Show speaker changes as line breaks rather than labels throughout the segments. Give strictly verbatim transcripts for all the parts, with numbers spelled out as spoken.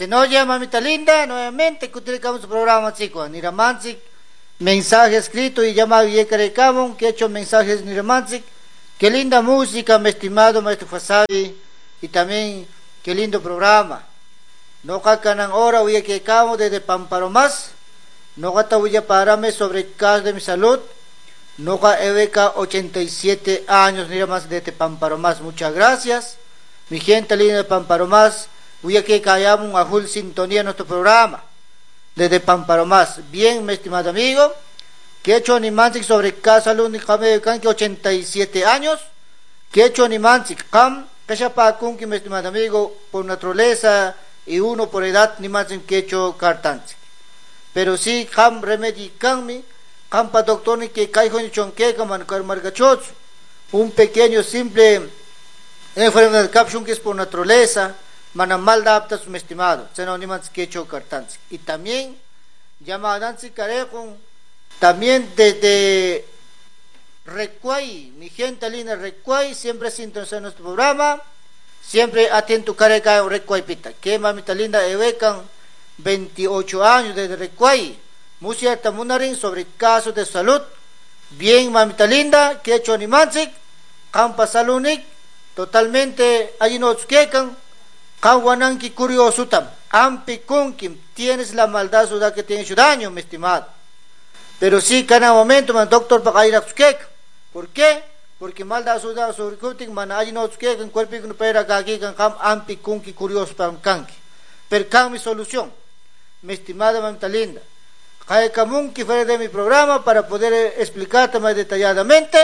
Se nos llama mamita linda, nuevamente utilizamos su programa, chicos. Niramanzik, mensaje escrito y llamado Yekarecamon, que ha hecho mensajes Niramanzik. Qué linda música, mi estimado maestro Fasabi, y también qué lindo programa. No cacanan ahora, hoy que acabo desde Pamparomas. No gata voy a pararme sobre el caso de mi salud. No ca ochenta y siete años, Niramanzik desde Pamparomas. Muchas gracias. Mi gente linda de Pamparomas. Voy a que callamos a full sintonía en nuestro programa desde Pamparomas. Bien, mi estimado amigo, que he hecho Nimanzik sobre casa Lundi Kame que ochenta y siete años, que he hecho Nimanzik Kam, que ya para que mi estimado amigo, por naturaleza y uno por edad, Nimanzik que he hecho Kartanzik. Pero sí, Kam remedi Kammi, Kam pa doctor ni que caigo ni chonque, Kaman Karmargachot, un pequeño simple enfermedad caption que es por naturaleza. Mana mal adapta su estimado, se no ni más que hecho cartanzi. Y también llamadanzi carejón, también desde Recuay, mi gente linda Recuay, siempre sintonizando nuestro programa, siempre atento careca Recuay pita, que mamita linda evecan veintiocho años desde Recuay, muy cierta munarin sobre casos de salud, bien mamita linda, que hecho animanzik, campa salunik, totalmente allí nos quecan. Kawananki curioso tam, ampi kunkim, tienes la maldad suda que tiene daño, mi estimado. Pero sí, cada momento, man, doctor, para ir a skek. ¿Por qué? Porque maldad suda sobre kutik, man, allí no skek, en cuerpo que no pera kaki, kan kam ampi kunki curioso pam kanki. Pero kan mi solución, mi estimada mamita linda. Kaya kamunki fuera de mi programa para poder explicarte más detalladamente.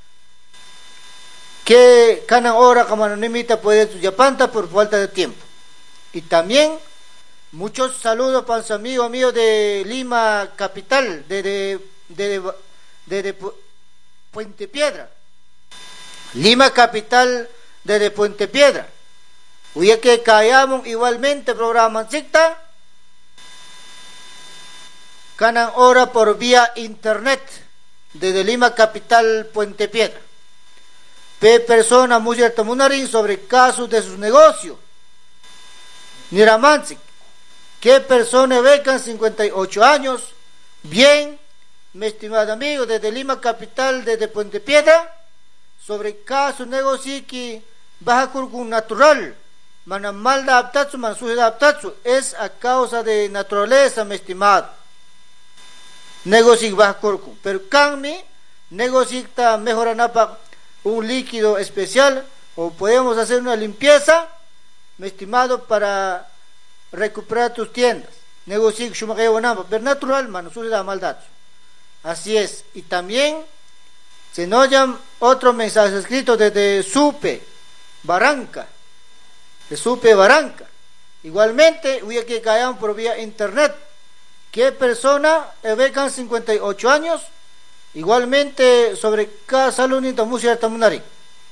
Que cada hora como anonimita puede tu yapanta por falta de tiempo. Y también muchos saludos para los amigos míos de Lima capital, de de, de, de, de, de Puente Piedra. Lima capital desde Puente Piedra. Hoy que callamos igualmente programa Zicta. Cada hora por vía internet desde Lima capital Puente Piedra. Pe persona muy munarin sobre casos de sus negocios. Niramanzik, que persona becan cincuenta y ocho años, bien, mi estimado amigo, desde Lima capital, desde Puente Piedra, sobre casos negocios que baja curcun natural, mana mal adaptatsu, man su adaptatsu, es a causa de naturaleza, mi estimado. Negocio baja curcun, pero canmi, negocio está mejorando para un líquido especial o podemos hacer una limpieza, mi estimado, para recuperar tus tiendas. Negocio pero natural, mano, la maldad. Así es. Y también se nos llaman otro mensaje escrito desde Supe, Barranca, de Supe, Barranca. Igualmente, voy a que cayan por vía internet. ¿Qué persona becan cincuenta y ocho años? Igualmente sobre cada salunito muy cierta munari.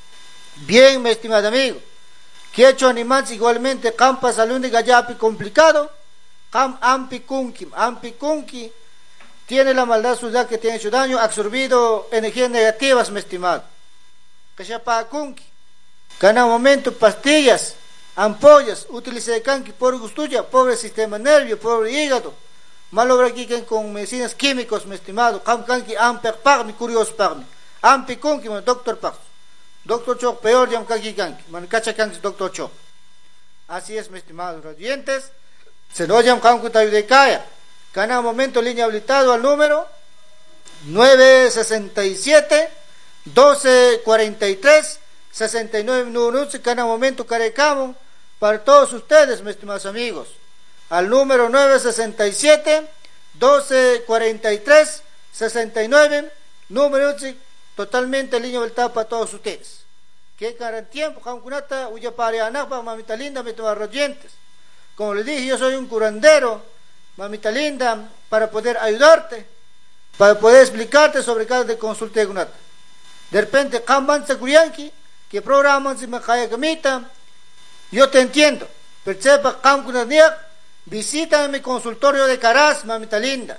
Bien, mi estimado amigo, que he hecho animales igualmente campa salud de gallapi complicado, cam ampi kunki, ampi kunki tiene la maldad suya que tiene hecho daño, absorbido energías negativas, mi estimado. Que sea para kunki, cada momento pastillas, ampollas, utilice de kanki por gustuya, pobre sistema nervio, pobre hígado. Malobra aquí con medicinas químicos, mi estimado. Kam kanki amper parmi, curioso parmi. Ampi kunki, man, doctor Pax. Doctor Chok, peor jam kanki kanki. Man, cacha kanki, doctor Chok. Así es, mi estimado oyentes. Se lo llaman kanku tayo de kaya. Cada momento línea habilitado al número nueve sesenta y siete, doce cuarenta y tres, sesenta y nueve minutos. Cada momento carecamos para todos ustedes, mis estimados amigos. Al número nueve sesenta y siete, doce cuarenta y tres, sesenta y nueve, número totalmente línea habilitada para todos ustedes. Que cada tiempo, Jamcunata, Uya Pareanapa, mamita linda, mis estimados oyentes. Como les dije, yo soy un curandero, mamita linda, para poder ayudarte, para poder explicarte sobre casos de consulta de Gunata. De repente, Kamban Sekurianki, que programan si me cae camita, yo te entiendo, pero sepa, Kamkunatniak, visita mi consultorio de Caraz, mamita linda.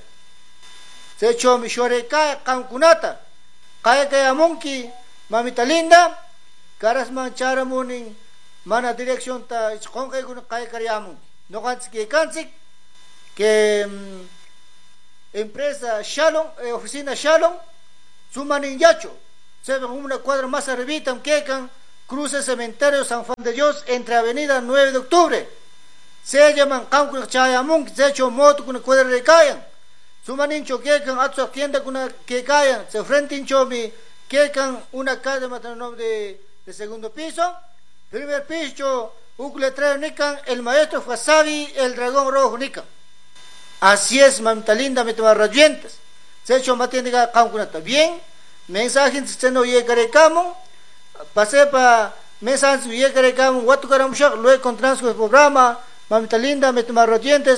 Se echó mi shorekaya, Kamkunata, kaya kaya munki, mamita linda, Caraz manchara munin, mana dirección ta, con kaya kaya kaya munki. no que cansik que um, empresa Shalom, eh, oficina Shalom, sumanin yacho, se ven una cuadra más arribita, que can cruce cementerio San Juan de Dios entre avenida nueve de octubre, se llaman Cancun Chayamun, se hecho moto con cuadra de cayan, sumanin cho que can atso tienda con que cayan, se frente hincho mi que can una calle maternal de, de segundo piso, primer piso, un letrero nican, el maestro Fasabi, el dragón rojo nican. Así es, mamita linda, me toma rayuentes. Se ha hecho maténdiga cancunata. Bien, mensaje se no llegarecamo, pasé para mensaje llegarecamo, guatucaramushak, luego encontramos con el programa, mamita linda, me toma rayuentes.